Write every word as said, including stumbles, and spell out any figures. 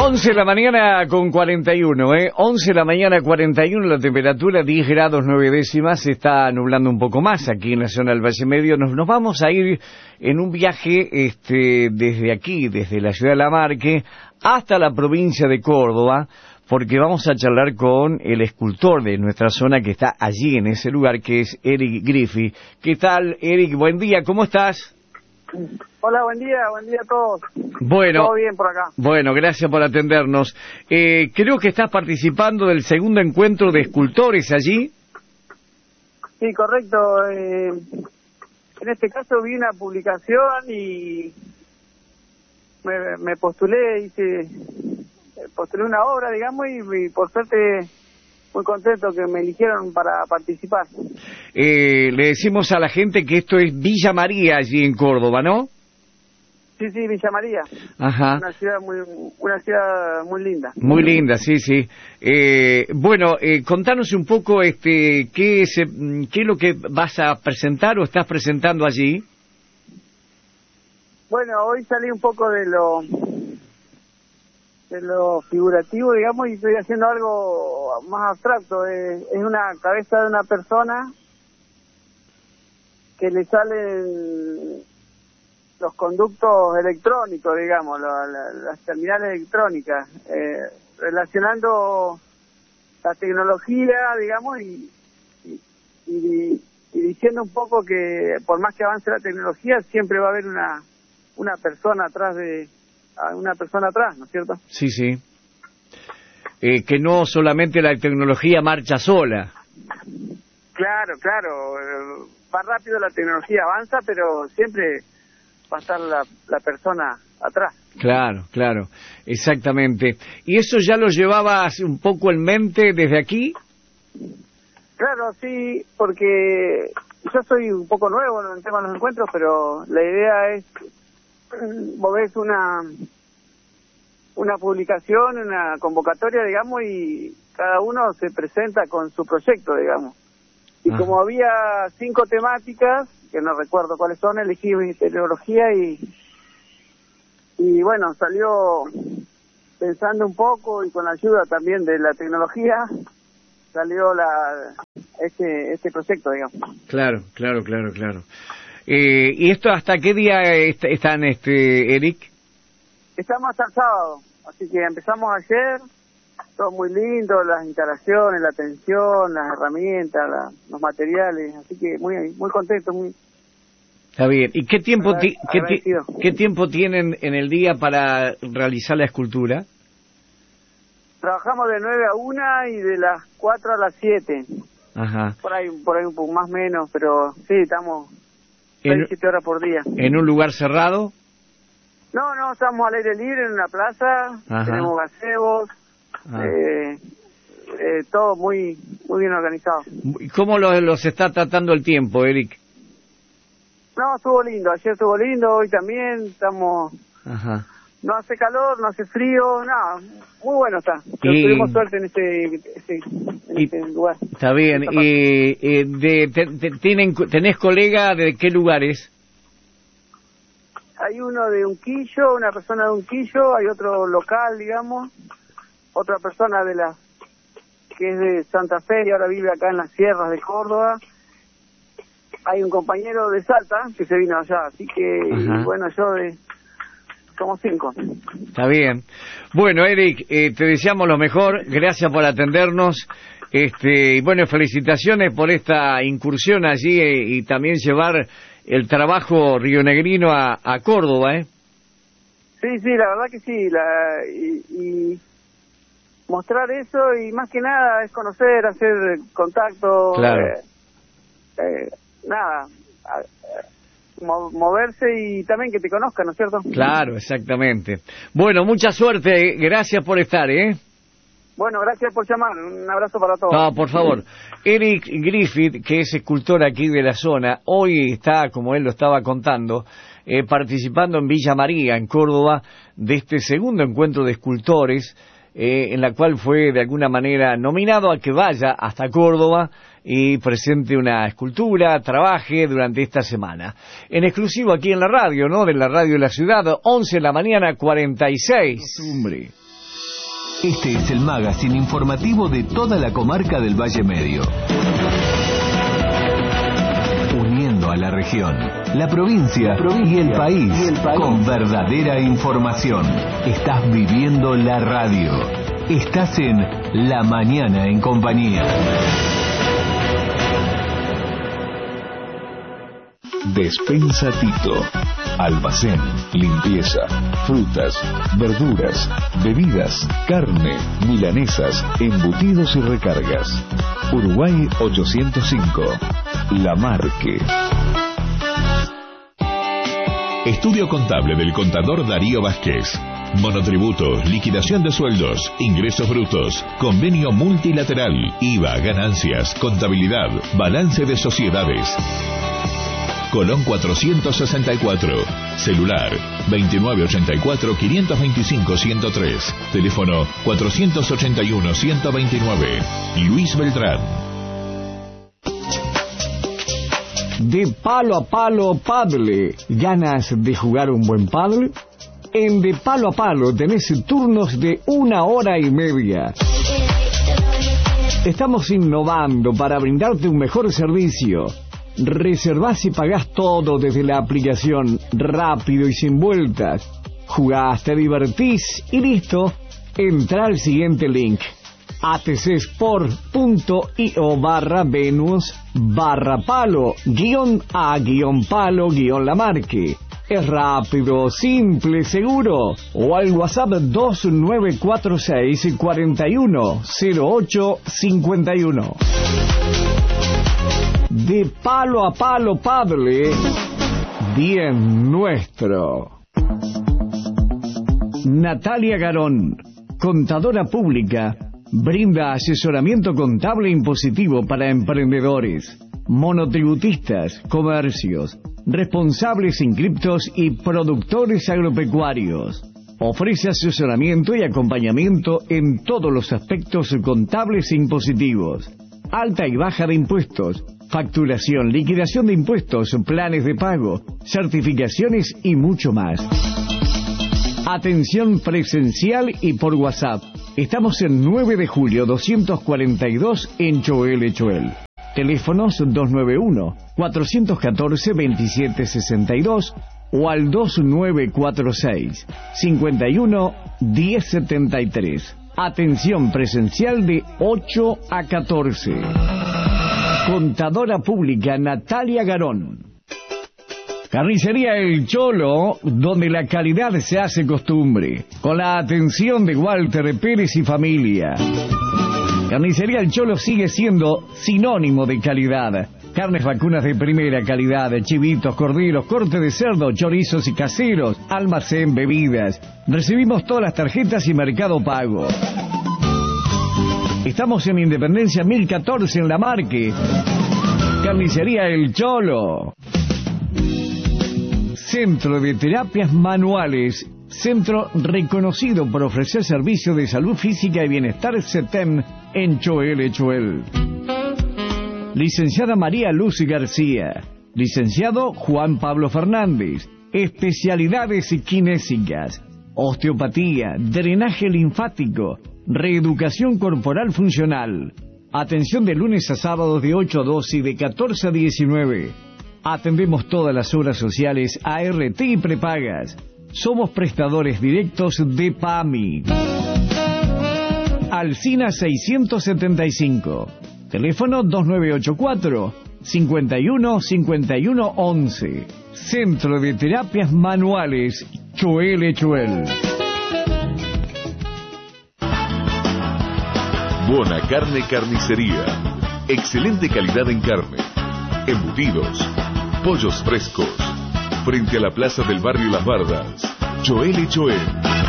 once de la mañana con cuarenta y uno, ¿eh? once de la mañana cuarenta y uno, la temperatura diez grados nueve décimas, se está nublando un poco más aquí en la zona del Valle Medio. Nos, nos vamos a ir en un viaje este, desde aquí, desde la ciudad de Lamarque, hasta la provincia de Córdoba, porque vamos a charlar con el escultor de nuestra zona que está allí en ese lugar, que es Eric Griffith. ¿Qué tal, Eric? Buen día, ¿cómo estás? Hola, buen día, buen día a todos. Bueno, todo bien por acá. Bueno, gracias por atendernos. Eh, creo que estás participando del segundo encuentro de escultores allí. Sí, correcto. Eh, en este caso vi una publicación y me, me postulé, hice, postulé una obra, digamos, y, y por suerte muy contento que me eligieron para participar. Eh, le decimos a la gente que esto es Villa María, allí en Córdoba, ¿no? Sí, sí, Villa María. Ajá. Una ciudad muy, una ciudad muy linda. Muy linda, sí, sí. Eh, bueno, eh, contanos un poco, este, qué es, qué es lo que vas a presentar o estás presentando allí. Bueno, hoy salí un poco de lo, de lo figurativo, digamos, y estoy haciendo algo más abstracto. Es, es una cabeza de una persona que le salen los conductos electrónicos, digamos, la, la, las terminales electrónicas, eh, relacionando la tecnología, digamos, y, y, y, y diciendo un poco que por más que avance la tecnología, siempre va a haber una una persona atrás de una persona atrás, ¿no es cierto? Sí, sí. Eh, que no solamente la tecnología marcha sola. Claro, claro. Va rápido la tecnología, avanza, pero siempre va a estar la, la persona atrás. Claro, claro, exactamente. ¿Y eso ya lo llevabas un poco en mente desde aquí? Claro, sí, porque yo soy un poco nuevo en el tema de los encuentros, pero la idea es, vos ves una, una publicación, una convocatoria, digamos, y cada uno se presenta con su proyecto, digamos. Y ah. como había cinco temáticas, que no recuerdo cuáles son, elegí tecnología y, y bueno, salió pensando un poco y con la ayuda también de la tecnología, salió la este este proyecto, digamos. Claro, claro, claro, claro. Eh, ¿Y esto hasta qué día est están, este Eric? Estamos hasta el sábado, así que empezamos ayer. Todo muy lindo, las instalaciones, la atención, las herramientas, la, los materiales, así que muy muy contento, muy. Está bien. ¿Y qué tiempo ti qué, ti qué tiempo tienen en el día para realizar la escultura? Trabajamos de nueve a una y de las cuatro a las siete. Ajá. Por ahí, por ahí un poco más menos, pero sí, estamos seis, siete horas por día. ¿En un lugar cerrado? No, no, estamos al aire libre en una plaza. Ajá. Tenemos gazebos. Ah. Eh, eh, todo muy muy bien organizado. ¿Cómo los, los está tratando el tiempo, Eric? No, estuvo lindo, ayer estuvo lindo, hoy también, estamos... Ajá. No hace calor, no hace frío, nada, muy bueno está. Y... Tuvimos suerte en este, este, en y... este lugar. Está bien, y eh, de, te, te, tienen, ¿tenés colega de qué lugares? Hay uno de Unquillo, una persona de Unquillo, hay otro local, digamos, otra persona de la que es de Santa Fe y ahora vive acá en las sierras de Córdoba. Hay un compañero de Salta que se vino allá, así que, y bueno, yo de... somos cinco. Está bien. Bueno, Eric, eh, te deseamos lo mejor, gracias por atendernos, este, y bueno, felicitaciones por esta incursión allí eh, y también llevar el trabajo rionegrino a, a Córdoba, ¿eh? Sí, sí, la verdad que sí, la, y... y... mostrar eso y más que nada es conocer, hacer contacto, claro. eh, eh, nada, eh, mo moverse y también que te conozcan, ¿no es cierto? Claro, exactamente. Bueno, mucha suerte, gracias por estar, ¿eh? Bueno, gracias por llamar, un abrazo para todos. No, por favor. Eric Griffith, que es escultor aquí de la zona, hoy está, como él lo estaba contando, eh, participando en Villa María, en Córdoba, de este segundo encuentro de escultores, Eh, en la cual fue de alguna manera nominado a que vaya hasta Córdoba y presente una escultura, trabaje durante esta semana. En exclusivo aquí en la radio, ¿no? De la radio de la ciudad, once de la mañana, cuarenta y seis. Costumbre. Este es el magazine informativo de toda la comarca del Valle Medio. Uniendo a la región, la provincia, la provincia y, el país, y el país con verdadera información. Estás viviendo la radio. Estás en La Mañana en Compañía. Despensa Tito. Almacén, limpieza, frutas, verduras, bebidas, carne, milanesas, embutidos y recargas. Uruguay ochocientos cinco. La Marque. Estudio contable del contador Darío Vázquez. Monotributo, liquidación de sueldos, ingresos brutos, convenio multilateral, I V A, ganancias, contabilidad, balance de sociedades. Colón cuatrocientos sesenta y cuatro. Celular veintinueve ochenta y cuatro, quinientos veinticinco, ciento tres. Teléfono cuatrocientos ochenta y uno, ciento veintinueve. Luis Beltrán. De Palo a Palo Paddle. ¿Ganas de jugar un buen paddle? En De Palo a Palo tenés turnos de una hora y media. Estamos innovando para brindarte un mejor servicio. Reservás y pagás todo desde la aplicación, rápido y sin vueltas. Jugás, te divertís y listo. Entra al siguiente link: atcsport.io barra Venus barra palo guión a guión palo guión la marque. Es rápido, simple, seguro. O al WhatsApp dos nueve cuatro seis, cuatro uno cero ocho cinco uno. De Palo a Palo Paddle, bien nuestro. Natalia Garón, contadora pública, brinda asesoramiento contable impositivo para emprendedores, monotributistas, comercios, responsables inscriptos y productores agropecuarios. Ofrece asesoramiento y acompañamiento en todos los aspectos contables e impositivos. Alta y baja de impuestos, facturación, liquidación de impuestos, planes de pago, certificaciones y mucho más. Atención presencial y por WhatsApp. Estamos en nueve de julio doscientos cuarenta y dos en Choel Choel. Teléfonos dos nueve uno, cuatro uno cuatro, dos siete seis dos o al dos nueve cuatro seis, cinco uno, uno cero siete tres. Atención presencial de ocho a catorce. Contadora pública Natalia Garón. Carnicería El Cholo, donde la calidad se hace costumbre, con la atención de Walter Pérez y familia. Carnicería El Cholo sigue siendo sinónimo de calidad. Carnes vacunas de primera calidad, chivitos, corderos, corte de cerdo, chorizos y caseros, almacén, bebidas. Recibimos todas las tarjetas y Mercado Pago. Estamos en Independencia mil catorce en La Marque. Carnicería El Cholo. Centro de Terapias Manuales. Centro reconocido por ofrecer servicios de salud física y bienestar CETEM en Choel Choel. Licenciada María Luz García. Licenciado Juan Pablo Fernández. Especialidades kinésicas, osteopatía, drenaje linfático, reeducación corporal funcional. Atención de lunes a sábados de ocho a doce y de catorce a diecinueve. Atendemos todas las obras sociales, A R T y prepagas. Somos prestadores directos de PAMI. Alsina seiscientos setenta y cinco. Teléfono dos nueve ocho cuatro, cinco uno, cinco uno once. Centro de Terapias Manuales, Choel Choel. Buena Carne Carnicería. Excelente calidad en carne. Embutidos. Pollos frescos. Frente a la plaza del barrio Las Bardas. Choel Choel.